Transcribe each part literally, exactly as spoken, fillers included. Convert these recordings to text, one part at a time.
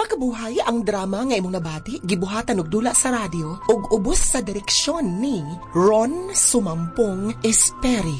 Makabuhay ang drama nga imong nabati, gibuhatan og dula sa radyo ug ubos sa direksyon ni Ron Sumampong Esperi.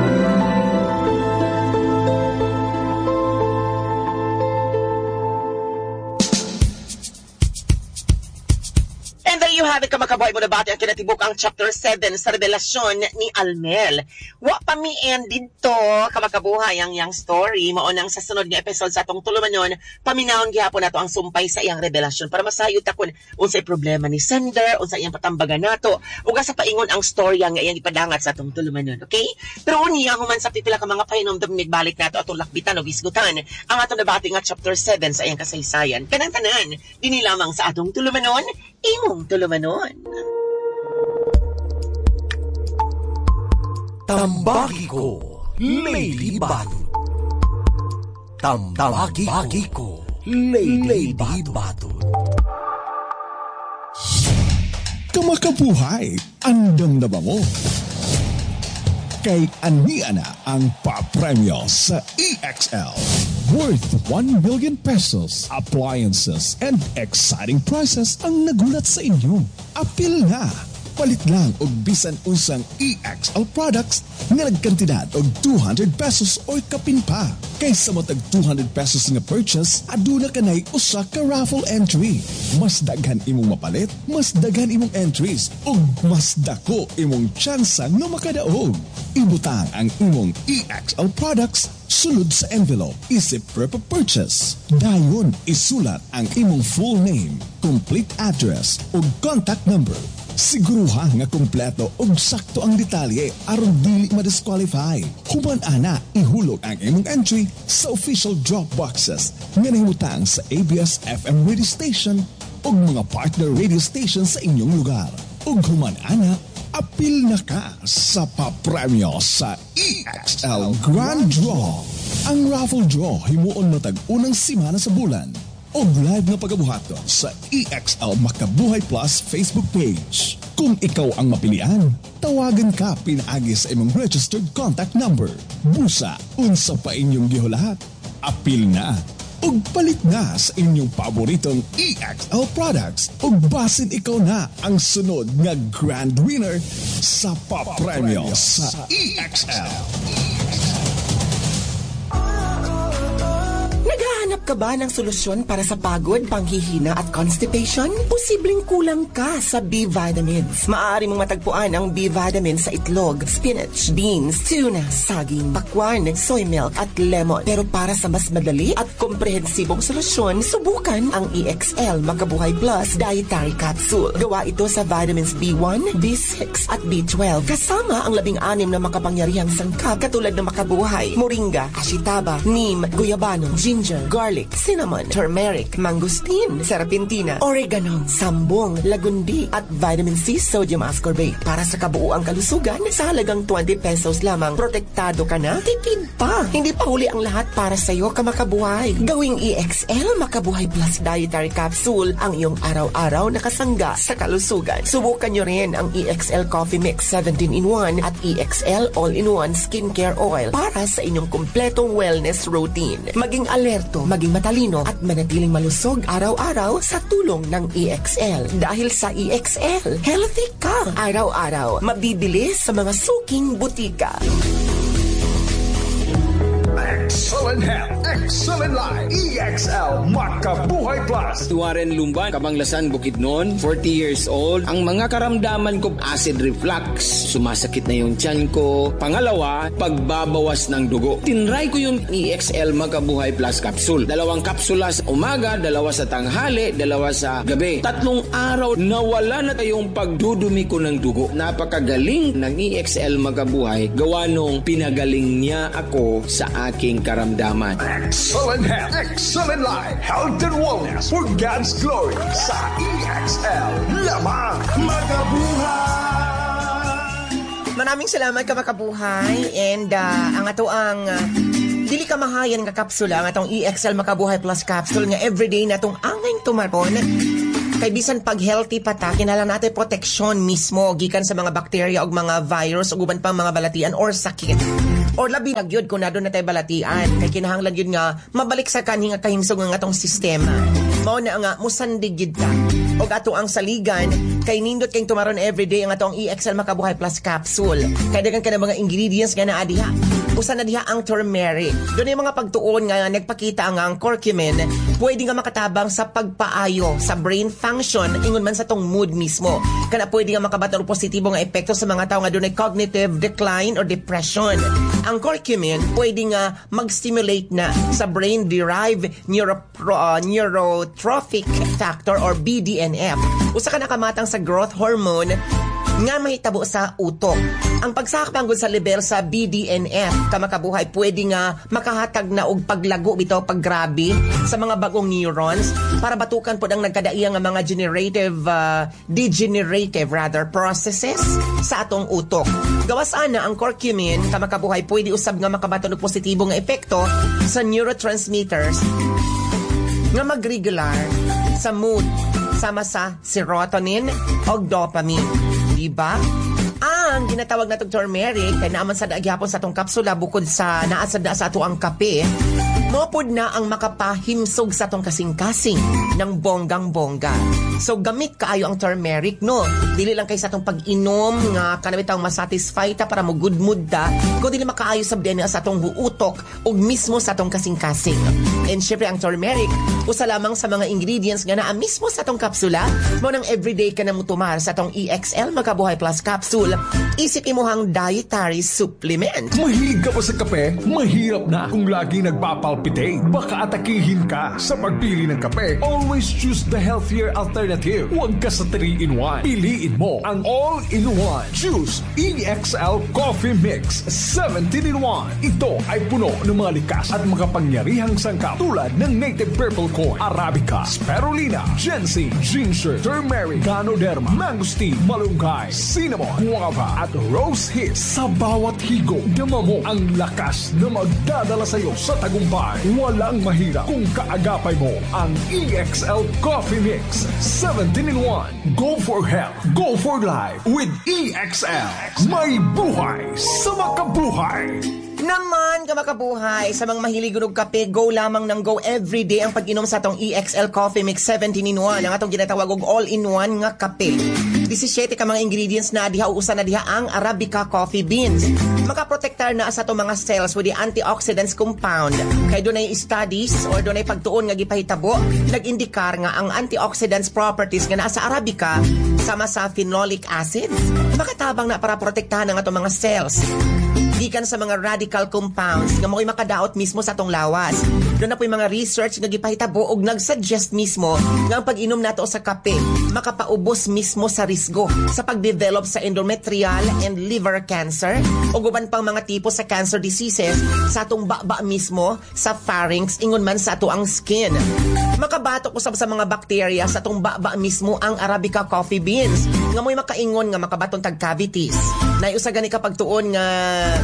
You have it, kamakabuhay mo na bati ang kinatibuk ang chapter seven sa revelasyon ni Almel. Wa pa mi end dito, kamakabuhay ang yang story. Maunang sa sunod nga episode sa atong tulumanon, paminahon gihapon nato ang sumpay sa iyang revelasyon para masayod takon unsay problema ni sender, unsay iyang patambagan nato, ug sa paingon ang storya nga iyang ipadangat sa atong tulumanon, okay? Pero unya human sa pipila ka mga pahinomdom migbalik nato atong lakbitan o bisgutan ang atong nabati nga chapter seven sa iyang kasaysayan. Kanang tanan, dinhi lamang sa atong tulumanon, imong tulumanon. Tambagi ko, Lady Bato. Tambagi ko, Lady Bato. Kamakabuhay, andam na ba mo? Kay ania na ang papremyo sa E X L. Worth one million pesos, appliances, and exciting prizes ang nagulat sa inyo. Apil na! Palit lang og bisan unsang E X L products nga nagkantidad og two hundred pesos o kapin pa. Kaysa mo tag two hundred pesos nga purchase, aduna kanay usa ka raffle entry. Mas daghan imong mapalit, mas daghan imong entries, ug mas dako imong tsansa nga makadaog. Ibutang ang imong E X L products sulod sa envelope, isip per purchase. Dayon, isulat ang imong full name, complete address, ug contact number. Siguruha nga kumpleto ug sakto ang detalye aron dili ma-disqualify. Human ana, ihulog ang imong entry sa official drop boxes nga nahimutang sa A B S F M radio station ug mga partner radio station sa inyong lugar. Ug human ana, apil na ka sa papremyo sa E X L Grand Draw. Ang raffle draw himuon matag unang simana sa bulan. O live na pagabuhaton sa E X L Makabuhay Plus Facebook page. Kung ikaw ang mapilian, tawagan ka pinaagi sa imong registered contact number. Busa, unsa pa inyong gihulahat. Apil na, ug palit na sa inyong paboritong E X L products. Ug basin ikaw na ang sunod nga grand winner sa papremyo sa E X L. Naghahanap ka ba ng solusyon para sa pagod, panghihina at constipation? Posibleng kulang ka sa B-vitamins. Maaari mong matagpuan ang B-vitamins sa itlog, spinach, beans, tuna, saging, pakwan, soy milk at lemon. Pero para sa mas madali at komprehensibong solusyon, subukan ang E X L Makabuhay Plus Dietary Capsule. Gawa ito sa vitamins B one, B six at B twelve. Kasama ang labing anim na makapangyarihang sangkap katulad ng makabuhay, moringa, ashitaba, neem, guyabano, ginger, garlic, cinnamon, turmeric, mangosteen, serpentina, oregano, sambong, lagundi, at vitamin C sodium ascorbate. Para sa kabuuang kalusugan, sa halagang twenty pesos lamang, protektado ka na, tipid pa. Hindi pa huli ang lahat para sa iyo, kamakabuhay. Gawing E X L Makabuhay Plus Dietary Capsule ang iyong araw-araw na kasangga sa kalusugan. Subukan nyo rin ang E X L Coffee Mix seventeen in one at E X L All-in-One Skincare Oil para sa inyong kumpletong wellness routine. Maging alerto, maging matalino at manatiling malusog araw-araw sa tulong ng E X L. Dahil sa E X L, healthy ka araw-araw. Mabibili sa mga suking butika. Excellent health, excellent life. E X L Makabuhay Plus. Tuwaren Lumban, Kabanglasan, Bukidnon, forty years old. Ang mga karamdaman ko, acid reflux, sumasakit na yung tiyan ko. Pangalawa, pagbabawas ng dugo. Tinry ko yung E X L Makabuhay Plus capsule. Dalawang kapsula sa umaga, dalawa sa tanghali, dalawa sa gabi. Tatlong araw, nawala na tayong pagdudumi ko ng dugo. Napakagaling ng E X L Makabuhay. Gawa nung pinagaling niya ako sa aking karamdaman. Excellent health, excellent life, health and wellness for God's glory sa E X L lamang Makabuhay. Maraming salamat ka makabuhay and uh, ang ato ang uh, dili ka mahayan nga kapsula ang atong E X L Makabuhay Plus capsule nga everyday natong angay tumaron. Kay bisan pag healthy pa ta, kinahanglan natin proteksyon mismo gikan sa mga bacteria o mga virus o uban pang mga balatian or sakit. Or labi na gyud kung na doon na tayo balatian. Kay kinahanglan yun nga mabalik sa kanhi nga kahimsog ng atong sistema. Mao na nga musandigid ta. Og ato ang saligan kay nindot kay tumaron everyday ang atong E X L Makabuhay Plus capsule. Kay daghan ka na mga ingredients nga naa diha. Usa na diha ang turmeric. Doon yung mga pagtuon nga nagpakita nga ang curcumin pwede nga makatabang sa pagpaayo sa brain function ingon man sa tong mood mismo. Kana pwede nga makabaton positibo nga epekto sa mga tao nga dunay cognitive decline or depression. Ang curcumin pwede nga mag-stimulate na sa brain-derived neuro, uh, neurotrophic factor or B D N F. Usa ka nakamatang sa growth hormone nga mahitabo sa utok. Ang pagsakpanggol sa level sa B D N F kamakabuhay pwede nga makahatag na og paglago bitaw paggrabe sa mga bagong neurons para batukan pod ang nagkadaiya nga mga generative uh, degenerative rather processes sa atong utok. Gawas ana ang curcumin kamakabuhay pwede usab nga makabaton og positibo nga epekto sa neurotransmitters nga magregular sa mood sama sa serotonin o dopamine. Diba? Ang ginatawag na itong turmeric kay naaman sa dagyapon sa itong kapsula bukod sa naasad na sa ato ang kape, mopod na ang makapahimsog sa itong kasing-kasing ng bonggang-bongga. So gamit kaayo ang turmeric, no? Dili lang kay sa itong pag-inom nga kanabitang masatisfy ta para mo good mood ta, kung dili makaayo sa din sa itong huutok o mismo sa itong kasing-kasing. And syempre ang turmeric, usa lamang sa mga ingredients nga naa mismo sa itong kapsula, mo nang everyday ka na mutumar sa itong E X L Makabuhay Plus capsule. Isip imuhang dietary supplement. Mahilig ka ba sa kape? Mahirap na kung lagi nagpapalpitate. Baka atakihin ka sa pagpili ng kape. Always choose the healthier alternative. Huwag ka sa three in one. Piliin mo ang all-in-one. Choose E X L Coffee Mix seventeen in one. Ito ay puno ng mga likas at makapangyarihang sangkap tulad ng native purple corn, Arabica, Spirulina, ginseng, ginger, turmeric, ganoderma, mangosteen, malunggay, cinnamon, guava at rose hip. Sa bawat higop, dama mo ang lakas na magdadala sa iyo sa tagumpay. Walang mahirap kung kaagapay mo ang E X L Coffee Mix seventeen in one. Go for health, go for life with E X L. May buhay sa makabuhay. Naman kamakabuhay, sa mga mahilig og kape, go lamang ng go everyday ang pag-inom sa atong E X L Coffee Mix seventeen in one, ang atong ginatawag og all-in-one nga kape. seventeen ka mga ingredients na diha usa na diha ang Arabica coffee beans. Makaprotektar na sa atong mga cells with the antioxidants compound. Kay dunay studies or dunay pagtuon nga gipahitabo, nag-indikar nga ang antioxidants properties nga naa sa Arabica sama sa phenolic acids makatabang na para protektahan ang atong mga cells gikan sa mga radical compounds nga mo'y makadaot mismo sa atong lawas. Doon na po yung mga research nga gipahitabo og nagsuggest mismo nga ang pag-inom nato sa kape makapaubos mismo sa risgo sa pagdevelop sa endometrial and liver cancer o guban pang mga tipo sa cancer diseases sa atong baba mismo sa pharynx ingon man sa ato ang skin. Makabatok usab sa mga bacteria sa atong baba mismo ang Arabica coffee beans nga mo'y makaingon nga makabaton tag cavities. Nay usa gani kapag tuon nga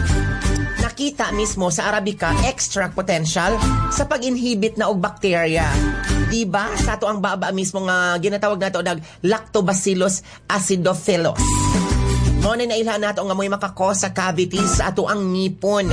nakita mismo sa Arabica extract potential sa pag-inhibit na og bacteria. Diba? Sa ato ang baba mismo nga ginatawag nato og Lactobacillus acidophilus. Mo na nailhan nato nga mo'y makakos sa cavities sa ato ang ngipon.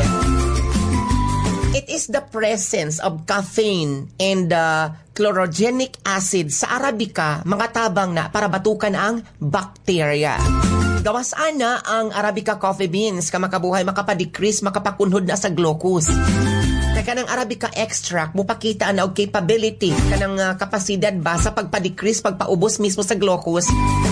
It is the presence of caffeine and uh, chlorogenic acid sa Arabica makatabang na para batukan ang bacteria. Gawas ana ang Arabica coffee beans kamakabuhay makapadecrease makapakunhod na sa glucose. Kaya kanang Arabica extract mupakita na og capability kanang uh, kapasidad ba sa pagpadecrease pagpaubos mismo sa glucose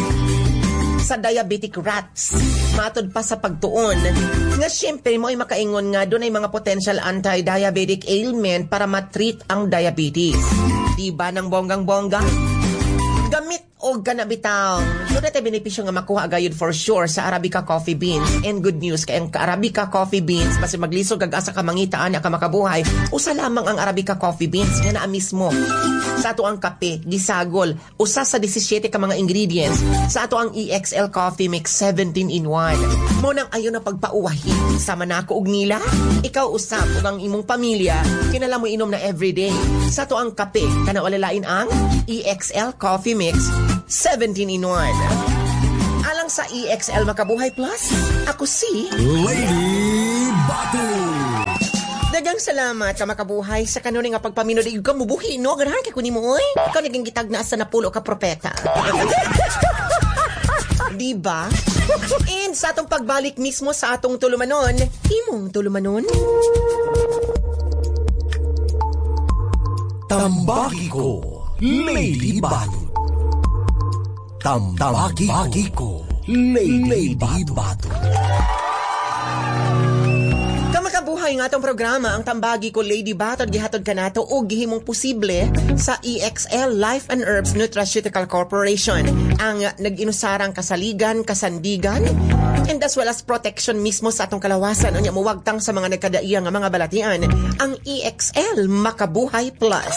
sa diabetic rats. Matod pa sa pagtuon nga syempre mo ay makaingon nga doon ay mga potential anti-diabetic ailment para matreat ang diabetes. Diba ng bonggang-bongga? Gamit o ganabitang doon natin benepisyo nga makuha agayod for sure sa Arabica coffee beans. And good news kay ang Arabica coffee beans basta maglisod kag asa ka mangitaan ka makabuhay usa lamang ang Arabica coffee beans nga naa mismo sa ato ang kape gisagol usa sa seventeen ka mga ingredients sa ato ang E X L coffee mix seventeen in one. Mo nang ayo na pagpauwahi sama nako og nila ikaw usab ug ang imong pamilya kinala mo inom na everyday sa ato ang kape kana wala lain ang E X L coffee mix seventeen in one. Alang sa E X L Makabuhay Plus, ako si Lady Batu. Dagang Daghang salamat ka makabuhay sa kanunay nga pagpaminod ikaw mubuhi no ganahan kay kunin mo oy. Ikaw naging gitag na sa napulo ka propeta. Diba? And sa atong pagbalik mismo sa atong tulumanon, imong tulumanon. Tambagi ko, Lady Batot. Tambagi ko, Lady Batot. Kamakabuhay nga atong programa ang Tambagi ko Lady Batot gihatod kanato og gihimong posible sa E X L Life and Herbs Nutraceutical Corporation ang nag-inusarang kasaligan, kasandigan and as well as protection mismo sa atong kalawasan unya muwagtang sa mga nagkadaiyang nga mga balatian ang E X L Makabuhay Plus.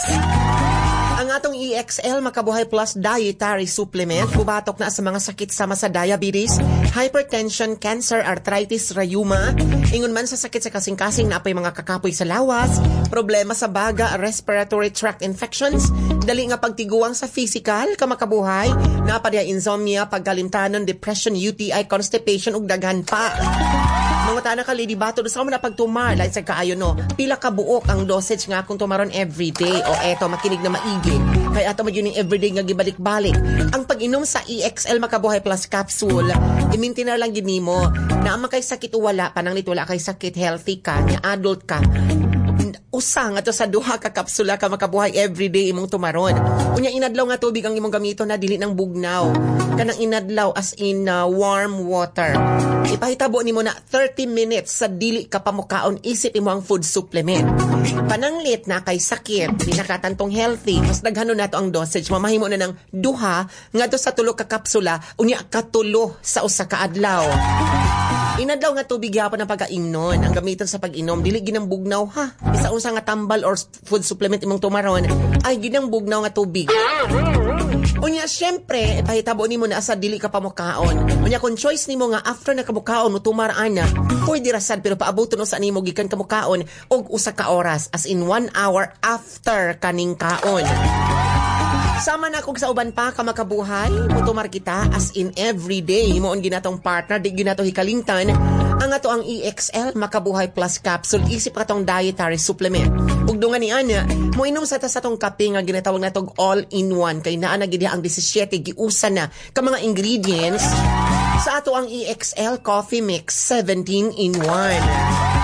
Ang atong E X L Makabuhay Plus Dietary Supplement bubatok na sa mga sakit sama sa diabetes, hypertension, cancer, arthritis, rheuma, ingon man sa sakit sa kasing-kasing na apay mga kakapoy sa lawas, problema sa baga, respiratory tract infections, dali nga pagtiguang sa physical, kamakabuhay, napadya insomnia, pagkalimtanon, depression, U T I, constipation, ug daghan pa. Mga tana ka, Lady Bato, doon sa mo na pagtumar, like sa kaayo no, pila ka buok ang dosage nga kung tumaron everyday. O eto, makinig na maigi. Kaya ato mo yun yung everyday nga gibalik-balik. Ang pag-inom sa E X L Makabuhay Plus Capsule, iminti na lang gini mo, na ang kay sakit o wala, pananglit wala kay sakit, healthy ka, nga adult ka, usang ato sa duha ka kapsula ka makabuhay everyday imong tumaron. Unya inadlaw nga tubig ang imong gamito na dili ng bugnaw. Kanang inadlaw as in uh, warm water. Ipahitabo nimo na thirty minutes sa dili ka pamukaon isip imo ang food supplement. Pananglit na kay sakit, di nakatantong healthy, mas daghanon nato ang dosage. Mamahimo na ng duha ngadto sa tulo ka kapsula unya katulo sa usa ka adlaw. Inadlaw nga tubig yapon ang pagkaimnon. Ang gamiton sa pag-inom dili ginambugnaw ha. Isa unsa nga tambal or food supplement imong tumaron ay ginambugnaw nga tubig. Unya syempre pahitabo nimo na asa dili ka pamukaon. Unya kung choice nimo nga after na kamukaon mo tumar ana, pwede rasad pero paabuton sa nimo gikan kamukaon og usa ka oras as in one hour after kaning kaon. Sama na kung sa uban pa ka makabuhay, mutumar kita as in everyday moon ginatong partner di ginato hikalingtan ang ato ang E X L Makabuhay Plus Capsule isip katong dietary supplement. Ug dungan ni ana, mo inom sa ta sa tong kape nga ginatawag natog all-in-one kay naa na gid ang seventeen giusa na ka mga ingredients sa ato ang E X L Coffee Mix seventeen in one.